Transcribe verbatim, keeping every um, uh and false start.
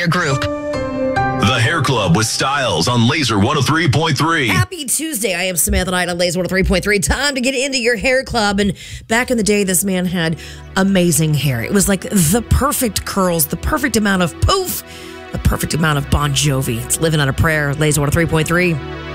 your group. The Hair Club with Styles on Laser one oh three point three. Happy Tuesday. I am Samantha Knight on Laser one oh three point three. Time to get into your hair club. And back in the day, this man had amazing hair. It was like the perfect curls, the perfect amount of poof, the perfect amount of Bon Jovi. It's Living on a Prayer, Laser one oh three point three.